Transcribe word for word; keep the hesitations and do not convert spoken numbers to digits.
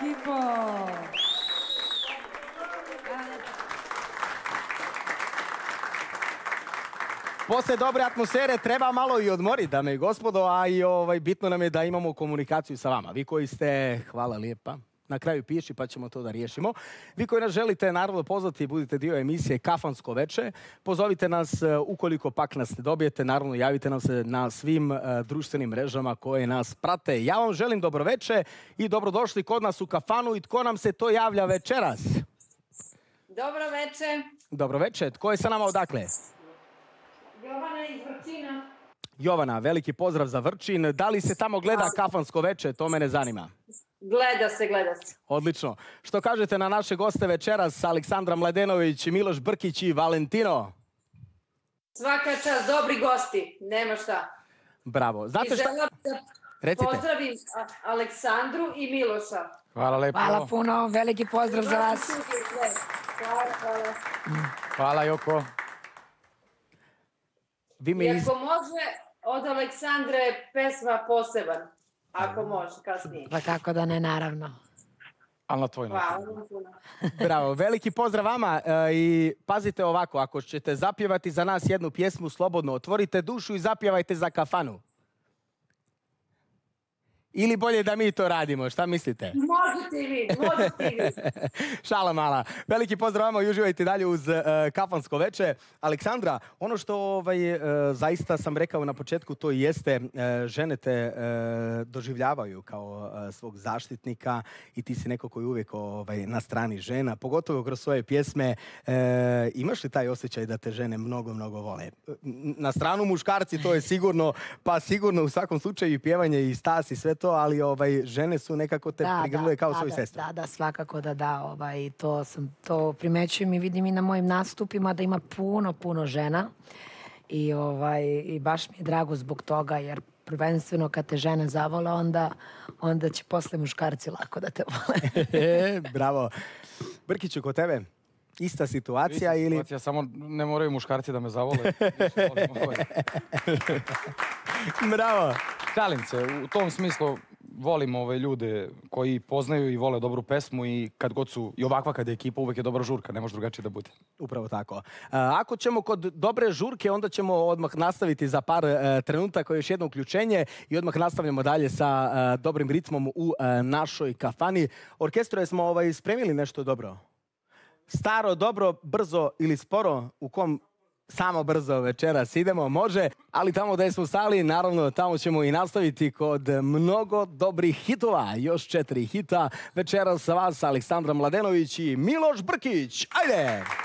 ekipo! Posle dobre atmosfere treba malo i odmoriti, dame i gospodo, a i ovaj, bitno nam je da imamo komunikaciju sa vama. Vi koji ste, hvala lijepa, na kraju piši pa ćemo to da riješimo. Vi koji nas želite naravno pozvati, budite dio emisije Kafansko veče, pozovite nas ukoliko pak nas ne dobijete, naravno javite nam se na svim uh, društvenim mrežama koje nas prate. Ja vam želim dobroveče i dobrodošli kod nas u kafanu i tko nam se to javlja večeras? Dobro veče. Dobro veče, tko je sa nama odakle? Jovana iz Vrčina. Jovana, veliki pozdrav za Vrčin. Da li se tamo gleda Kafansko veče? To mene zanima. Gleda se, gleda se. Odlično. Što kažete na naše goste večeras, Aleksandra Mladenović, Miloš Brkić i Valentino? Svaka čast, dobri gosti, nema šta. Bravo. Znate šta? Recite. Pozdravim Aleksandru i Miloša. Hvala lepo. Hvala puno, veliki pozdrav za vas. Hvala, hvala. Hvala, Joko. Vi mi I iz... ako može, od Aleksandre pesma poseban. Ako može, kasnije. Pa kako da ne, naravno. Ali na tvoj način. Hvala puno. Bravo, veliki pozdrav vama e, i pazite ovako, ako ćete zapjevati za nas jednu pjesmu, slobodno otvorite dušu i zapjevajte za kafanu. Ili bolje da mi to radimo, šta mislite? Možete i vi, možete i vi. Šala mala. Veliki pozdrav vama i uživajte dalje uz uh, Kafansko veče. Aleksandra, ono što ovaj, uh, zaista sam rekao na početku, to i jeste, uh, žene te uh, doživljavaju kao uh, svog zaštitnika i ti si neko koji uvijek ovaj, na strani žena, pogotovo kroz svoje pjesme. Uh, imaš li taj osjećaj da te žene mnogo, mnogo vole? Na stranu muškarci to je sigurno, pa sigurno u svakom slučaju i pjevanje i stas i sve to, ali ovaj, žene su nekako te Da, prigrlile da, kao da, svoju da, sestru. Da, da, svakako da da. Ovaj, to, sam, to primećujem i vidim i na mojim nastupima da ima puno, puno žena. I, ovaj, i baš mi je drago zbog toga, jer prvenstveno kad te žene zavole, onda, onda će posle muškarci lako da te vole. Bravo. Brkiću, kod tebe? Ista situacija Ista ili... situacija, samo ne moraju muškarci da me zavole. Bravo. Šalim se, u tom smislu volim ove ljude koji poznaju i vole dobru pesmu i kad god su, i ovakva kad je ekipa, uvek je dobra žurka, ne može drugačije da bude. Upravo tako. A, ako ćemo kod dobre žurke, onda ćemo odmah nastaviti za par a, trenutaka još jedno uključenje i odmah nastavljamo dalje sa a, dobrim ritmom u a, našoj kafani. Orkestru, jesmo ovaj, spremili nešto dobro? Staro, dobro, brzo ili sporo, u kom samo brzo večeras idemo, može, ali tamo gdje smo stali, naravno tamo ćemo i nastaviti kod mnogo dobrih hitova. Još četiri hita večeras sa vas, Aleksandra Mladenović i Miloš Brkić. Ajde!